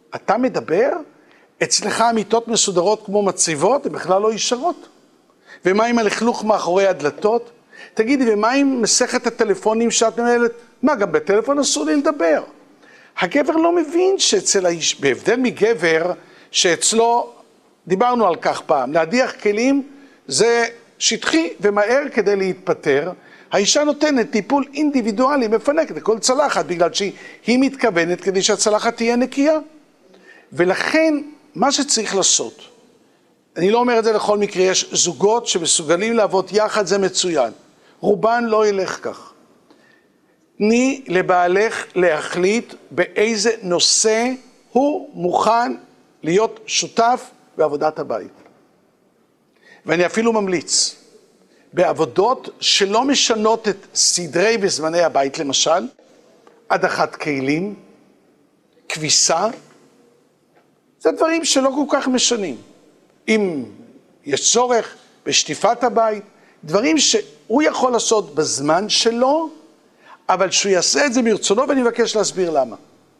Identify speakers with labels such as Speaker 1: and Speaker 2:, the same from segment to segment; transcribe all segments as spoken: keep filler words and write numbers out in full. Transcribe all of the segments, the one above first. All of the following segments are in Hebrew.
Speaker 1: אתה מדבר? אצלך המיטות מסודרות כמו מציבות, הן בכלל לא ישרות. ומה עם הלכלוך מאחורי הדלתות? תגידי, ומה עם מסכת הטלפונים שאת מנהלת? מה, גם בטלפון אסור לי לדבר. הגבר לא מבין שאצל האיש, בהבדל מגבר, שאצלו, דיברנו על כך פעם, להדיח כלים זה שטחי ומהר כדי להתפטר. האישה נותנת טיפול אינדיבידואלי, מפנקת לכל צלחת, בגלל שהיא מתכוונת כדי שהצלחת תהיה נקייה. ולכן, מה שצריך לעשות, אני לא אומר את זה לכל מקרה, יש זוגות שמסוגלים לעבוד יחד, זה מצוין. רובן לא ילך כך. תני לבעלך להחליט באיזה נושא הוא מוכן להיות שותף בעבודת הבית. ואני אפילו ממליץ, בעבודות שלא משנות את סדרי וזמני הבית, למשל, הדחת כלים, כביסה, זה דברים שלא כל כך משנים. אם יש צורך בשטיפת הבית, דברים שהוא יכול לעשות בזמן שלו, אבל שהוא יעשה את זה מרצונו, ואני מבקש להסביר למה.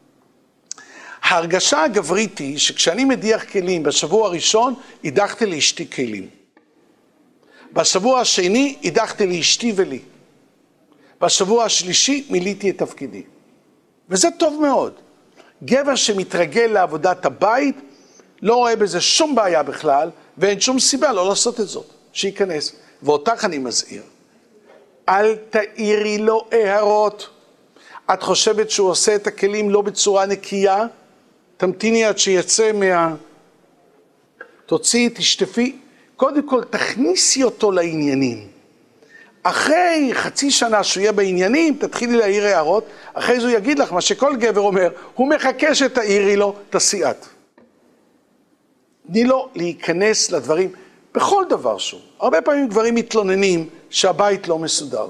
Speaker 1: ההרגשה הגברית היא שכשאני מדיח כלים, בשבוע הראשון הדחתי לאשתי כלים. בשבוע השני הדחתי לאשתי ולי. בשבוע השלישי מילאתי את תפקידי. וזה טוב מאוד. גבר שמתרגל לעבודת הבית, לא רואה בזה שום בעיה בכלל, ואין שום סיבה לא לעשות את זאת, שייכנס. ואותך אני מזהיר. אל תאירי לו הערות. את חושבת שהוא עושה את הכלים לא בצורה נקייה? תמתיני עד שיצא מה... תוציאי, תשטפי. קודם כל תכניסי אותו לעניינים. אחרי חצי שנה שהוא יהיה בעניינים, תתחילי להעיר הערות. אחרי זה הוא יגיד לך מה שכל גבר אומר, הוא מחכה שתאירי לו, תעשי את. תני לו להיכנס לדברים בכל דבר שהוא. הרבה פעמים גברים מתלוננים שהבית לא מסודר.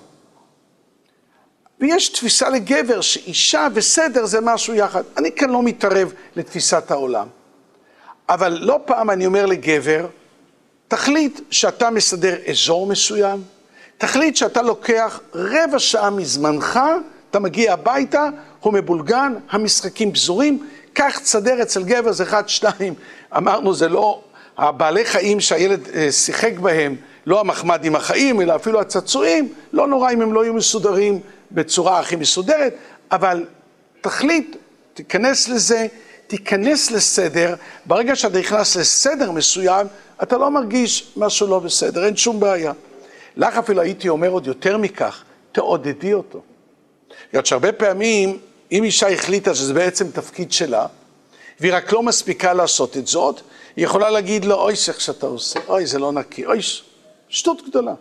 Speaker 1: ויש תפיסה לגבר שאישה וסדר זה משהו יחד. אני כאן לא מתערב לתפיסת העולם. אבל לא פעם אני אומר לגבר, תחליט שאתה מסדר אזור מסוים, תחליט שאתה לוקח רבע שעה מזמנך, אתה מגיע הביתה, הוא מבולגן, המשחקים פזורים, כך תסדר אצל גבר זה אחד, שתיים. אמרנו זה לא הבעלי חיים שהילד שיחק בהם, לא המחמדים החיים, אלא אפילו הצצועים, לא נורא אם הם לא יהיו מסודרים בצורה הכי מסודרת, אבל תחליט, תיכנס לזה, תיכנס לסדר, ברגע שאתה נכנס לסדר מסוים, אתה לא מרגיש משהו לא בסדר, אין שום בעיה. לך אפילו הייתי אומר עוד יותר מכך, תעודדי אותו. יודעת שהרבה פעמים, אם אישה החליטה שזה בעצם תפקיד שלה, והיא רק לא מספיקה לעשות את זאת, היא יכולה להגיד לו, אוי, איך שאתה עושה, אוי, זה לא נקי, אוי, שטות גדולה.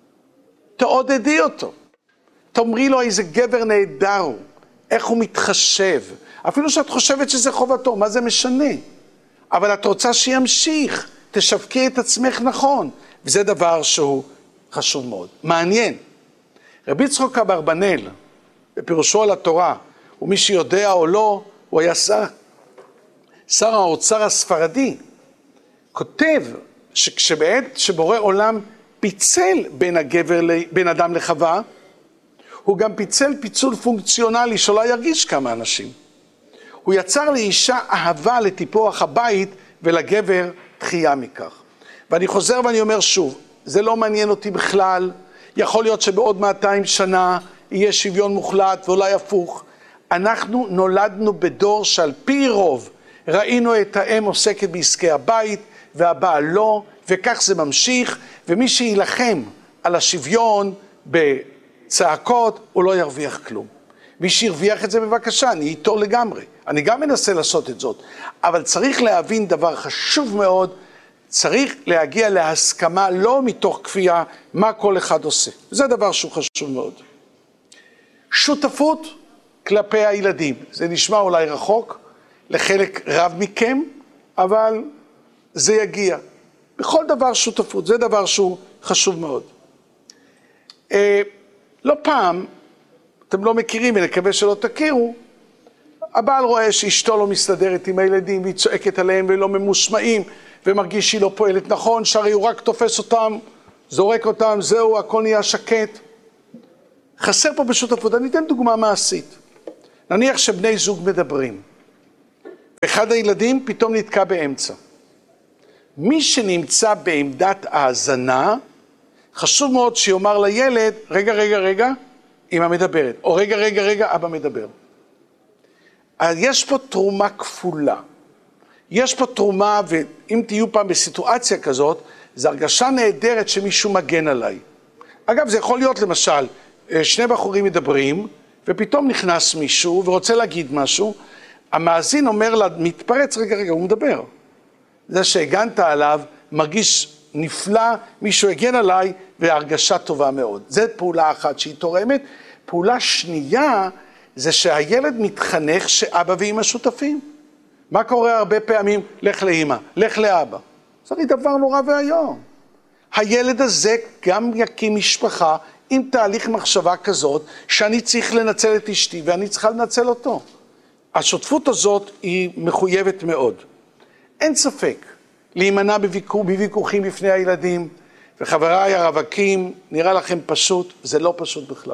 Speaker 1: תעודדי אותו. תאמרי לו איזה גבר נהדר הוא, איך הוא מתחשב. אפילו שאת חושבת שזה חובתו, מה זה משנה? אבל את רוצה שימשיך, תשווקי את עצמך נכון. וזה דבר שהוא חשוב מאוד. מעניין. רבי יצחק אברבנאל, בפירושו על התורה, ומי שיודע או לא, הוא היה שר, שר האוצר הספרדי, כותב שכשבעת שבורא עולם פיצל בין הגבר, בין אדם לחווה, הוא גם פיצל פיצול פונקציונלי שלא ירגיש כמה אנשים. הוא יצר לאישה אהבה לטיפוח הבית ולגבר דחייה מכך. ואני חוזר ואני אומר שוב, זה לא מעניין אותי בכלל, יכול להיות שבעוד מאתיים שנה יהיה שוויון מוחלט ואולי הפוך. אנחנו נולדנו בדור שעל פי רוב ראינו את האם עוסקת בעסקי הבית והבעל לא, וכך זה ממשיך, ומי שילחם על השוויון בצעקות הוא לא ירוויח כלום. מי שירוויח את זה בבקשה, אני איתו לגמרי. אני גם מנסה לעשות את זאת, אבל צריך להבין דבר חשוב מאוד, צריך להגיע להסכמה לא מתוך כפייה מה כל אחד עושה. זה דבר שהוא חשוב מאוד. שותפות כלפי הילדים. זה נשמע אולי רחוק לחלק רב מכם, אבל זה יגיע. בכל דבר שותפות, זה דבר שהוא חשוב מאוד. אה, לא פעם, אתם לא מכירים ונקווה שלא תכירו, הבעל רואה שאשתו לא מסתדרת עם הילדים והיא צועקת עליהם ולא ממושמעים ומרגיש שהיא לא פועלת נכון, שהרי הוא רק תופס אותם, זורק אותם, זהו, הכל נהיה שקט. חסר פה בשותפות. אני אתן דוגמה מעשית. נניח שבני זוג מדברים אחד הילדים פתאום נתקע באמצע. מי שנמצא בעמדת ההאזנה, חשוב מאוד שיאמר לילד, רגע, רגע, רגע, אמא מדברת, או רגע, רגע, רגע, אבא מדבר. יש פה תרומה כפולה. יש פה תרומה, ואם תהיו פעם בסיטואציה כזאת, זו הרגשה נהדרת שמישהו מגן עליי. אגב, זה יכול להיות למשל, שני בחורים מדברים, ופתאום נכנס מישהו ורוצה להגיד משהו, המאזין אומר לה, מתפרץ, רגע, רגע, הוא מדבר. זה שהגנת עליו, מרגיש נפלא, מישהו הגן עליי, והרגשה טובה מאוד. זו פעולה אחת שהיא תורמת. פעולה שנייה, זה שהילד מתחנך שאבא ואמא שותפים. מה קורה הרבה פעמים? לך לאמא, לך לאבא. זה הרי דבר נורא והיום. הילד הזה גם יקים משפחה עם תהליך מחשבה כזאת, שאני צריך לנצל את אשתי ואני צריכה לנצל אותו. השותפות הזאת היא מחויבת מאוד. אין ספק, להימנע בוויכוח, בוויכוחים בפני הילדים, וחבריי הרווקים, נראה לכם פשוט, זה לא פשוט בכלל.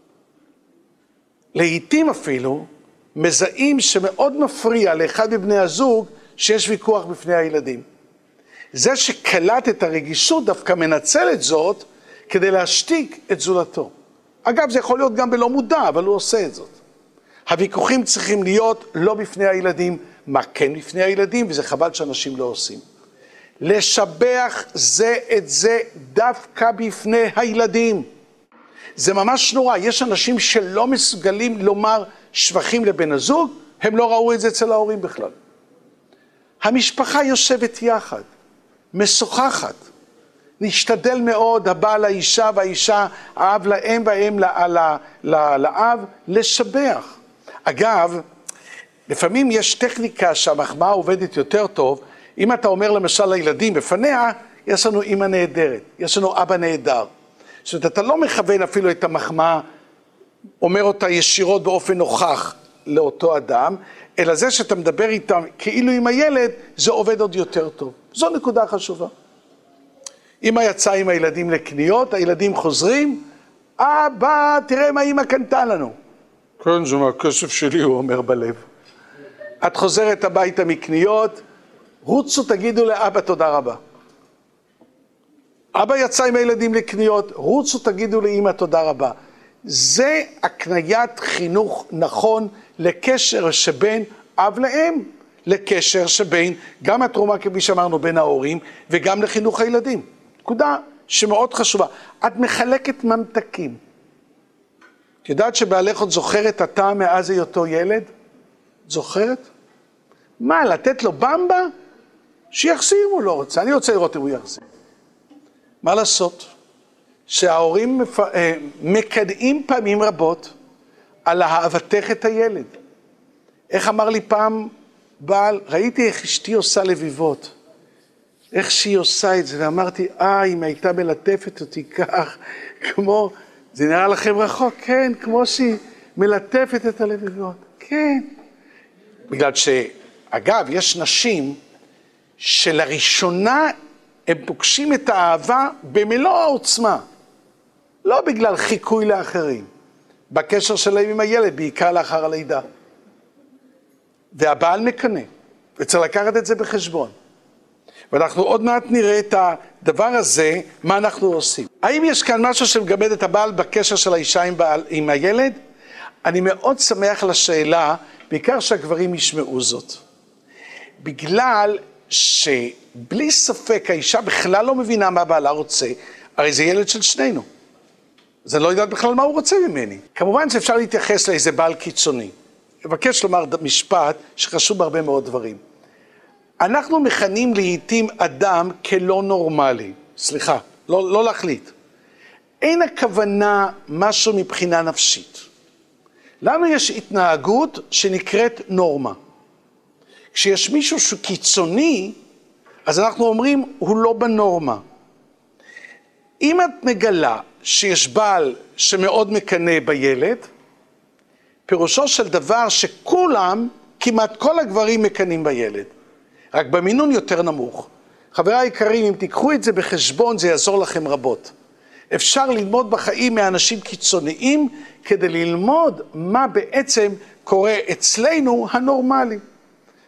Speaker 1: לעתים אפילו, מזהים שמאוד מפריע לאחד מבני הזוג, שיש ויכוח בפני הילדים. זה שקלט את הרגישות דווקא מנצל את זאת, כדי להשתיק את זולתו. אגב, זה יכול להיות גם בלא מודע, אבל הוא עושה את זאת. הוויכוחים צריכים להיות לא בפני הילדים, מה כן בפני הילדים, וזה חבל שאנשים לא עושים. לשבח זה את זה דווקא בפני הילדים. זה ממש נורא, יש אנשים שלא מסוגלים לומר שבחים לבן הזוג, הם לא ראו את זה אצל ההורים בכלל. המשפחה יושבת יחד, משוחחת. נשתדל מאוד, הבעל לאישה והאישה, האב לאם והאם לאב, לשבח. אגב, לפעמים יש טכניקה שהמחמאה עובדת יותר טוב, אם אתה אומר למשל לילדים בפניה, יש לנו אמא נהדרת, יש לנו אבא נהדר. זאת אומרת, אתה לא מכוון אפילו את המחמאה, אומר אותה ישירות באופן נוכח לאותו אדם, אלא זה שאתה מדבר איתם כאילו עם הילד, זה עובד עוד יותר טוב. זו נקודה חשובה. אמא יצאה עם הילדים לקניות, הילדים חוזרים, אבא, תראה מה אמא קנתה לנו. כן, זה מהכסף שלי, הוא אומר בלב. את חוזרת הביתה מקניות, רוצו תגידו לאבא תודה רבה. אבא יצא עם הילדים לקניות, רוצו תגידו לאמא תודה רבה. זה הקניית חינוך נכון לקשר שבין אב לאם, לקשר שבין גם התרומה כפי שאמרנו בין ההורים וגם לחינוך הילדים. נקודה שמאוד חשובה. את מחלקת ממתקים. את יודעת שבעלך עוד זוכרת הטעם מאז היותו ילד? זוכרת? מה, לתת לו במבה? שיחזיר אם הוא לא רוצה. אני רוצה לראות אם הוא יחזיר. מה לעשות? שההורים מפ... מקדעים פעמים רבות על אהבתך את הילד. איך אמר לי פעם בעל, ראיתי איך אשתי עושה לביבות. איך שהיא עושה את זה, ואמרתי, אה, אם הייתה מלטפת אותי כך, כמו, זה נראה לכם רחוק, כן, כמו שהיא מלטפת את הלביבות, כן. בגלל שאגב, יש נשים שלראשונה הם פוגשים את האהבה במלוא העוצמה, לא בגלל חיקוי לאחרים, בקשר שלהם עם הילד, בעיקר לאחר הלידה. והבעל מקנה, וצריך לקחת את זה בחשבון. ואנחנו עוד מעט נראה את הדבר הזה, מה אנחנו עושים. האם יש כאן משהו שמגמד את הבעל בקשר של האישה עם, בעל, עם הילד? אני מאוד שמח לשאלה, בעיקר שהגברים ישמעו זאת. בגלל שבלי ספק האישה בכלל לא מבינה מה בעלה רוצה, הרי זה ילד של שנינו. זה לא יודעת בכלל מה הוא רוצה ממני. כמובן שאפשר להתייחס לאיזה בעל קיצוני. אבקש לומר משפט שחשוב בהרבה מאוד דברים. אנחנו מכנים לעתים אדם כלא נורמלי. סליחה, לא, לא להחליט. אין הכוונה משהו מבחינה נפשית. לנו יש התנהגות שנקראת נורמה. כשיש מישהו שהוא קיצוני, אז אנחנו אומרים, הוא לא בנורמה. אם את מגלה שיש בעל שמאוד מקנה בילד, פירושו של דבר שכולם, כמעט כל הגברים מקנים בילד. רק במינון יותר נמוך. חבריי היקרים, אם תיקחו את זה בחשבון, זה יעזור לכם רבות. אפשר ללמוד בחיים מאנשים קיצוניים, כדי ללמוד מה בעצם קורה אצלנו הנורמלי.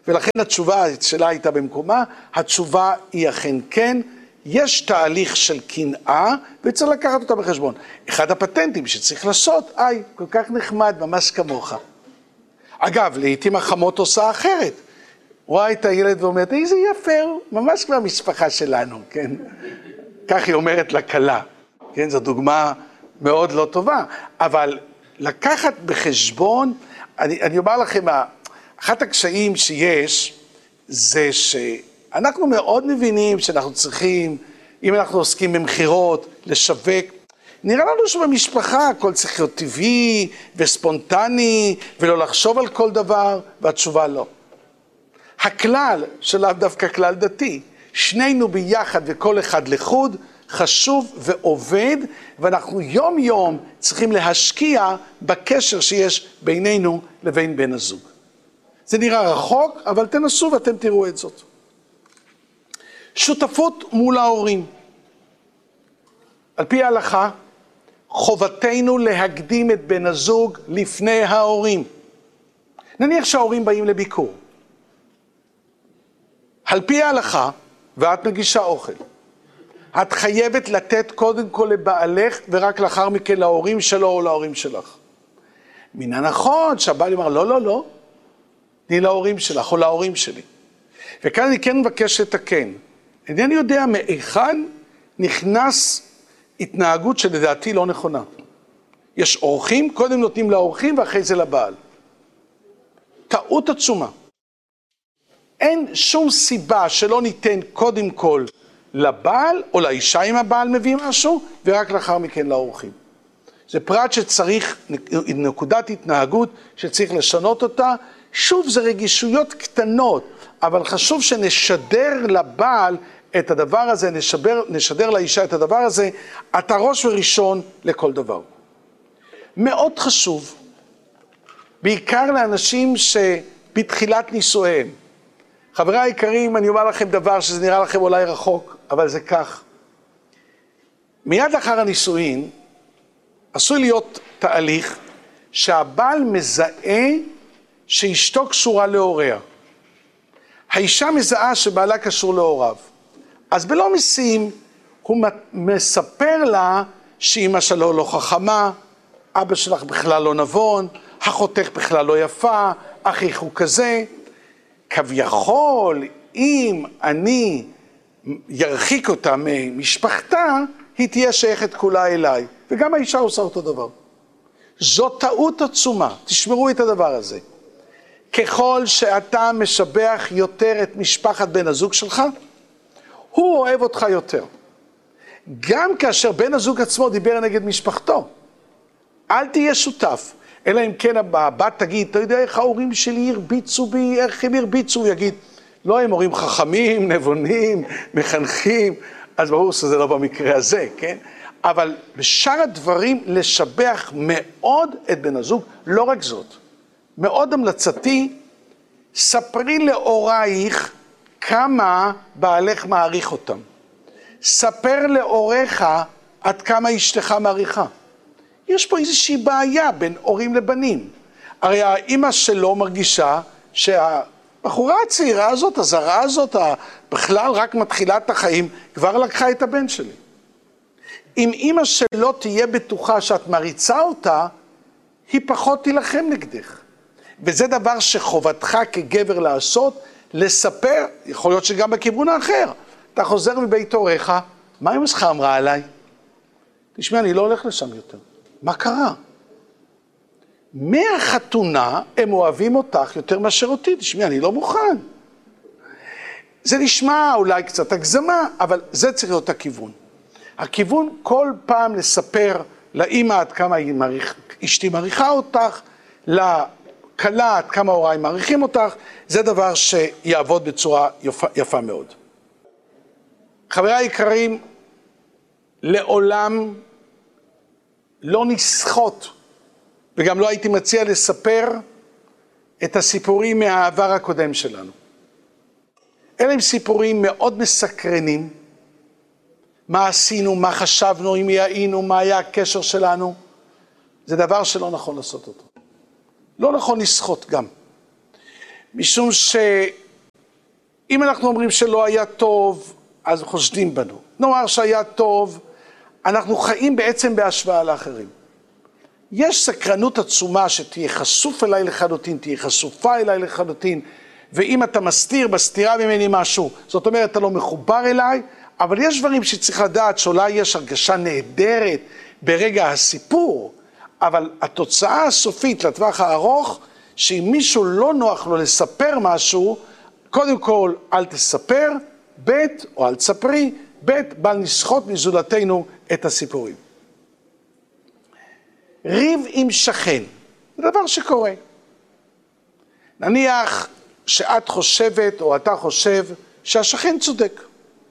Speaker 1: ולכן התשובה שלה הייתה במקומה, התשובה היא אכן כן, יש תהליך של קנאה, וצריך לקחת אותה בחשבון. אחד הפטנטים שצריך לעשות, איי, כל כך נחמד, ממש כמוך. אגב, לעתים החמות עושה אחרת. רואה את הילד ואומרת, איזה יפה, ממש כבר משפחה שלנו, כן? כך היא אומרת לכלה, כן? זו דוגמה מאוד לא טובה, אבל לקחת בחשבון, אני, אני אומר לכם, אחת הקשיים שיש, זה שאנחנו מאוד מבינים שאנחנו צריכים, אם אנחנו עוסקים במחירות, לשווק, נראה לנו שבמשפחה הכל צריך להיות טבעי וספונטני, ולא לחשוב על כל דבר, והתשובה לא. הכלל, שלאו דווקא כלל דתי, שנינו ביחד וכל אחד לחוד, חשוב ועובד, ואנחנו יום יום צריכים להשקיע בקשר שיש בינינו לבין בן הזוג. זה נראה רחוק, אבל תנסו ואתם תראו את זאת. שותפות מול ההורים. על פי ההלכה, חובתנו להקדים את בן הזוג לפני ההורים. נניח שההורים באים לביקור. על פי ההלכה, ואת מגישה אוכל, את חייבת לתת קודם כל לבעלך, ורק לאחר מכן להורים שלו או להורים שלך. מן הנכון שהבעל יאמר, לא, לא, לא, תני להורים שלך או להורים שלי. וכאן אני כן מבקש לתקן. אינני יודע מאיכן נכנס התנהגות שלדעתי לא נכונה. יש אורחים, קודם נותנים לאורחים ואחרי זה לבעל. טעות עצומה. אין שום סיבה שלא ניתן קודם כל לבעל או לאישה אם הבעל מביא משהו, ורק לאחר מכן לאורחים. זה פרט שצריך, נקודת התנהגות שצריך לשנות אותה. שוב, זה רגישויות קטנות, אבל חשוב שנשדר לבעל את הדבר הזה, נשדר, נשדר לאישה את הדבר הזה, אתה ראש וראשון לכל דבר. מאוד חשוב, בעיקר לאנשים שבתחילת נישואיהם. חבריי היקרים, אני אומר לכם דבר שזה נראה לכם אולי רחוק, אבל זה כך. מיד לאחר הנישואין, עשוי להיות תהליך שהבעל מזהה שאשתו קשורה להוריה. האישה מזהה שבעלה קשור להוריו. אז בלא משים, הוא מספר לה שאמא שלו לא חכמה, אבא שלך בכלל לא נבון, אחותך בכלל לא יפה, אחיך הוא כזה. כביכול, אם אני ירחיק אותה ממשפחתה, היא תהיה שייכת כולה אליי. וגם האישה עושה אותו דבר. זו טעות עצומה, תשמרו את הדבר הזה. ככל שאתה משבח יותר את משפחת בן הזוג שלך, הוא אוהב אותך יותר. גם כאשר בן הזוג עצמו דיבר נגד משפחתו, אל תהיה שותף. אלא אם כן הבת תגיד, אתה יודע איך ההורים שלי הרביצו בי, איך הם הרביצו? הוא יגיד, לא, הם הורים חכמים, נבונים, מחנכים, אז ברור שזה לא במקרה הזה, כן? אבל בשאר הדברים לשבח מאוד את בן הזוג, לא רק זאת. מאוד המלצתי, ספרי לאורייך כמה בעלך מעריך אותם. ספר לאוריך עד כמה אשתך מעריכה. יש פה איזושהי בעיה בין הורים לבנים. הרי האמא שלו מרגישה שהבחורה הצעירה הזאת, הזרה הזאת, בכלל רק מתחילה את החיים, כבר לקחה את הבן שלי. אם אמא שלו תהיה בטוחה שאת מריצה אותה, היא פחות תילחם נגדך. וזה דבר שחובתך כגבר לעשות, לספר, יכול להיות שגם בכיוון האחר. אתה חוזר מבית הוריך, מה אמא שלך אמרה עליי? תשמע, אני לא הולך לשם יותר. מה קרה? מהחתונה הם אוהבים אותך יותר מאשר אותי, תשמע, אני לא מוכן. זה נשמע אולי קצת הגזמה, אבל זה צריך להיות הכיוון. הכיוון כל פעם לספר לאמא עד כמה מעריך, אשתי מעריכה אותך, לכלה עד כמה הוריי מעריכים אותך, זה דבר שיעבוד בצורה יפה, יפה מאוד. חבריי היקרים, לעולם לא נסחוט, וגם לא הייתי מציע לספר את הסיפורים מהעבר הקודם שלנו. אלה הם סיפורים מאוד מסקרנים, מה עשינו, מה חשבנו, אם היינו, מה היה הקשר שלנו. זה דבר שלא נכון לעשות אותו. לא נכון לסחוט גם. משום שאם אנחנו אומרים שלא היה טוב, אז חושדים בנו. נאמר שהיה טוב, אנחנו חיים בעצם בהשוואה לאחרים. יש סקרנות עצומה שתהיה חשוף אליי לחלוטין, תהיה חשופה אליי לחלוטין, ואם אתה מסתיר, מסתירה ממני משהו, זאת אומרת, אתה לא מחובר אליי, אבל יש דברים שצריך לדעת שאולי יש הרגשה נהדרת ברגע הסיפור, אבל התוצאה הסופית לטווח הארוך, שאם מישהו לא נוח לו לספר משהו, קודם כל אל תספר, ב' או אל תספרי, ב' בל נסחוט מזולתנו את הסיפורים. ריב עם שכן, זה דבר שקורה. נניח שאת חושבת או אתה חושב שהשכן צודק.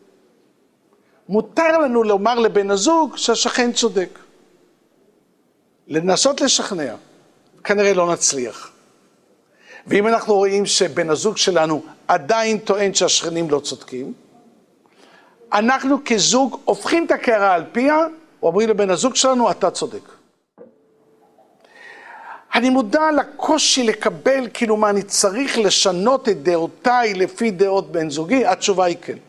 Speaker 1: מותר לנו לומר לבן הזוג שהשכן צודק. לנסות לשכנע, כנראה לא נצליח. ואם אנחנו רואים שבן הזוג שלנו עדיין טוען שהשכנים לא צודקים, אנחנו כזוג הופכים את הקערה על פיה, ואומרים לבן הזוג שלנו, אתה צודק. אני מודע לקושי לקבל, כאילו מה, אני צריך לשנות את דעותיי לפי דעות בן זוגי? התשובה היא כן.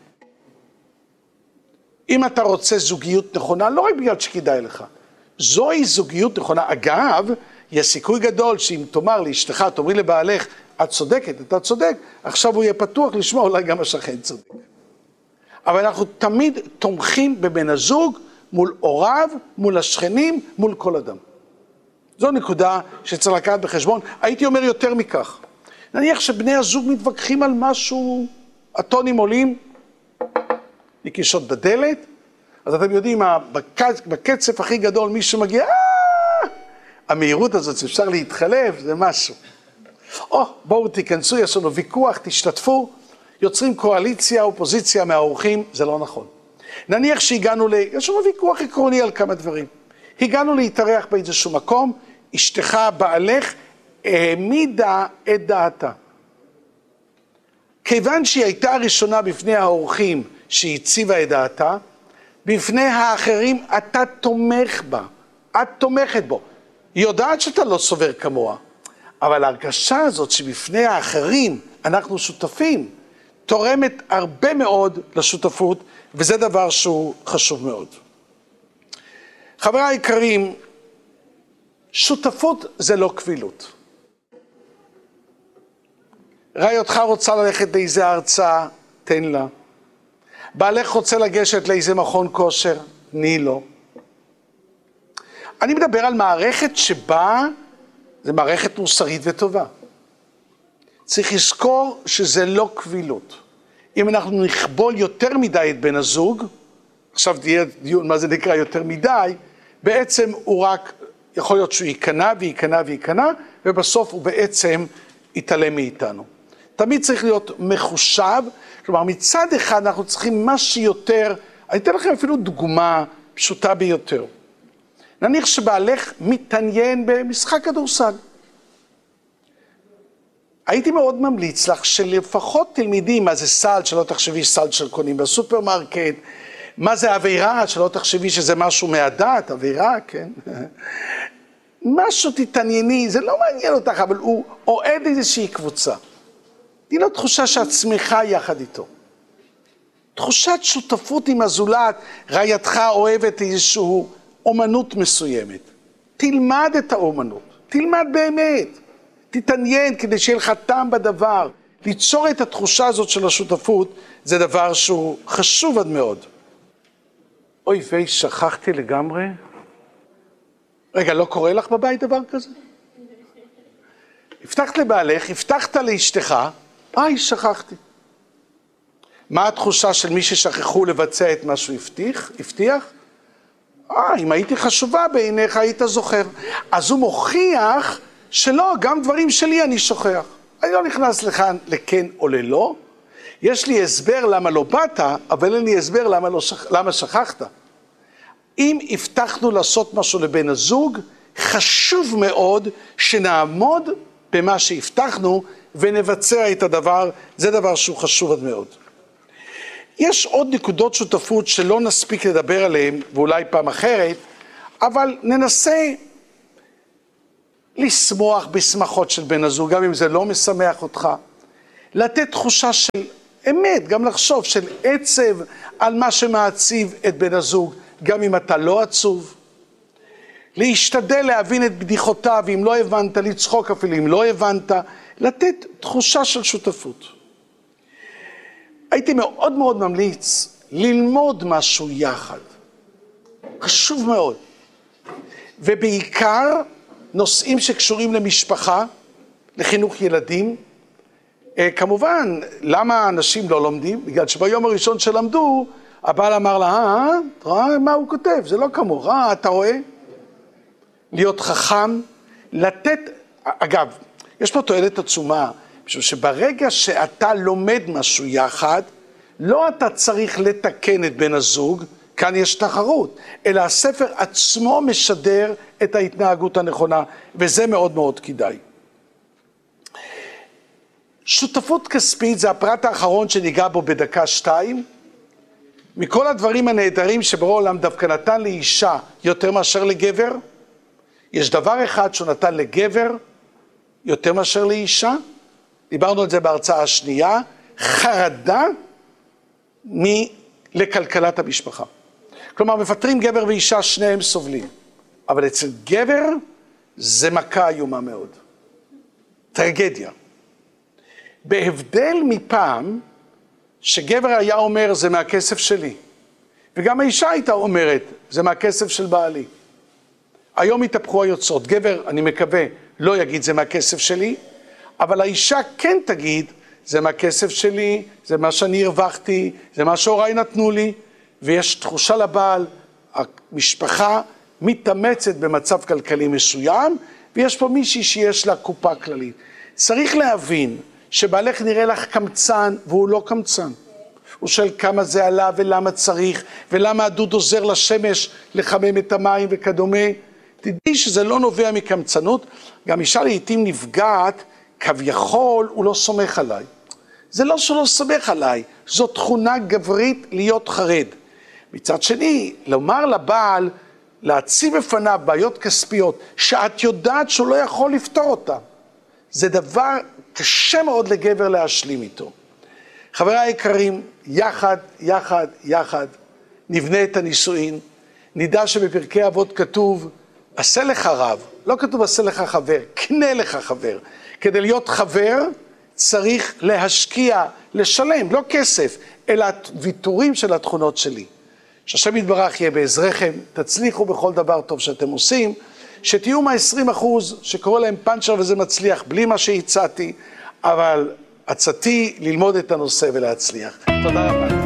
Speaker 1: אם אתה רוצה זוגיות נכונה, לא רק בגלל שכדאי לך, זוהי זוגיות נכונה. אגב, יש סיכוי גדול שאם תאמר לאשתך, תאמרי לבעלך, את צודקת, אתה צודק, עכשיו הוא יהיה פתוח לשמוע, אולי גם השכן צודק. אבל אנחנו תמיד תומכים בבן הזוג, מול הוריו, מול השכנים, מול כל אדם. זו נקודה שצריך לקחת בחשבון. הייתי אומר יותר מכך. נניח שבני הזוג מתווכחים על משהו, הטונים עולים, נקישות בדלת, אז אתם יודעים, בקצף הכי גדול מישהו מגיע, המהירות הזאת שאפשר להתחלף, זה משהו. או, בואו תיכנסו, יש לנו ויכוח, תשתתפו, יוצרים קואליציה, אופוזיציה מהאורחים, זה לא נכון. נניח שהגענו ל... יש לנו ויכוח עקרוני על כמה דברים. הגענו להתארח באיזשהו מקום, אשתך, בעלך, העמידה את דעתה. כיוון שהיא הייתה הראשונה בפני האורחים שהיא הציבה את דעתה, בפני האחרים אתה תומך בה, את תומכת בו. היא יודעת שאתה לא סובר כמוה, אבל ההרגשה הזאת שבפני האחרים אנחנו שותפים, תורמת הרבה מאוד לשותפות, וזה דבר שהוא חשוב מאוד. חבריי היקרים, שותפות זה לא קבילות. רעיותך רוצה ללכת לאיזה הרצאה, תן לה. בעלך רוצה לגשת לאיזה מכון כושר, תני לו. אני מדבר על מערכת שבה, זה מערכת מוסרית וטובה. צריך לזכור שזה לא קבילות. אם אנחנו נכבול יותר מדי את בן הזוג, עכשיו תהיה דיון מה זה נקרא יותר מדי, בעצם הוא רק, יכול להיות שהוא ייכנע וייכנע וייכנע, ובסוף הוא בעצם יתעלם מאיתנו. תמיד צריך להיות מחושב, כלומר מצד אחד אנחנו צריכים משהו יותר, אני אתן לכם אפילו דוגמה פשוטה ביותר. נניח שבעלך מתעניין במשחק כדורסל. הייתי מאוד ממליץ לך שלפחות תלמידים מה זה סל, שלא תחשבי סל של קונים בסופרמרקט, מה זה עבירה, שלא תחשבי שזה משהו מהדת, עבירה, כן? משהו תתענייני, זה לא מעניין אותך, אבל הוא אוהד איזושהי קבוצה. תהיה לו תחושה שאת שמחה יחד איתו. תחושת שותפות עם הזולת, רעייתך אוהבת איזושהי אומנות מסוימת. תלמד את האומנות, תלמד באמת. תתעניין כדי שיהיה לך טעם בדבר. ליצור את התחושה הזאת של השותפות, זה דבר שהוא חשוב עד מאוד. אוי ויי, שכחתי לגמרי. רגע, לא קורה לך בבית דבר כזה? הבטחת לבעלך, הבטחת לאשתך, איי, שכחתי. מה התחושה של מי ששכחו לבצע את מה שהוא הבטיח? הבטיח? אה, אם הייתי חשובה בעיניך, היית זוכר. אז הוא מוכיח שלא, גם דברים שלי אני שוכח. אני לא נכנס לכאן לכן או ללא. יש לי הסבר למה לא באת, אבל אין לי הסבר למה, לא שכ... למה שכחת. אם הבטחנו לעשות משהו לבן הזוג, חשוב מאוד שנעמוד במה שהבטחנו ונבצע את הדבר, זה דבר שהוא חשוב עד מאוד. יש עוד נקודות שותפות שלא נספיק לדבר עליהן, ואולי פעם אחרת, אבל ננסה לשמוח בשמחות של בן הזוג, גם אם זה לא משמח אותך. לתת תחושה של אמת, גם לחשוב של עצב על מה שמעציב את בן הזוג, גם אם אתה לא עצוב. להשתדל להבין את בדיחותיו, אם לא הבנת, לצחוק אפילו אם לא הבנת, לתת תחושה של שותפות. הייתי מאוד מאוד ממליץ ללמוד משהו יחד. חשוב מאוד. ובעיקר נושאים שקשורים למשפחה, לחינוך ילדים. כמובן, למה אנשים לא לומדים? בגלל שביום הראשון שלמדו, הבעל אמר לה, אה, תראה מה הוא כותב, זה לא כמוך, אה, אתה רואה? להיות חכם, לתת, אגב, יש פה תועלת עצומה, משום שברגע שאתה לומד משהו יחד, לא אתה צריך לתקן את בן הזוג, כאן יש תחרות, אלא הספר עצמו משדר את ההתנהגות הנכונה, וזה מאוד מאוד כדאי. שותפות כספית זה הפרט האחרון שניגע בו בדקה שתיים. מכל הדברים הנהדרים שברור העולם דווקא נתן לאישה יותר מאשר לגבר, יש דבר אחד שהוא נתן לגבר יותר מאשר לאישה, דיברנו על זה בהרצאה השנייה, חרדה לכלכלת המשפחה. כלומר, מפטרים גבר ואישה, שניהם סובלים. אבל אצל גבר זה מכה איומה מאוד. טרגדיה. בהבדל מפעם, שגבר היה אומר, זה מהכסף שלי. וגם האישה הייתה אומרת, זה מהכסף של בעלי. היום התהפכו היוצאות. גבר, אני מקווה, לא יגיד, זה מהכסף שלי, אבל האישה כן תגיד, זה מהכסף שלי, זה מה שאני הרווחתי, זה מה שהוריי נתנו לי, ויש תחושה לבעל, המשפחה מתאמצת במצב כלכלי מסוים, ויש פה מישהי שיש לה קופה כללית. צריך להבין שבעלך נראה לך קמצן, והוא לא קמצן. הוא שואל כמה זה עלה ולמה צריך, ולמה הדוד עוזר לשמש לחמם את המים וכדומה. תדעי שזה לא נובע מקמצנות, גם אישה לעתים נפגעת, כביכול הוא לא סומך עליי. זה לא שלא סומך עליי, זו תכונה גברית להיות חרד. מצד שני, לומר לבעל, להציב בפניו בעיות כספיות, שאת יודעת שהוא לא יכול לפתור אותה. זה דבר קשה מאוד לגבר להשלים איתו. חבריי היקרים, יחד, יחד, יחד, נבנה את הנישואין, נדע שבפרקי אבות כתוב, עשה לך רב, לא כתוב עשה לך חבר, קנה לך חבר. כדי להיות חבר צריך להשקיע, לשלם, לא כסף, אלא ויתורים של התכונות שלי. שהשם יתברך יהיה בעזרכם, תצליחו בכל דבר טוב שאתם עושים, שתהיו מה-עשרים אחוז שקורא להם פאנצ'ר וזה מצליח בלי מה שהצעתי, אבל הצעתי ללמוד את הנושא ולהצליח. תודה רבה.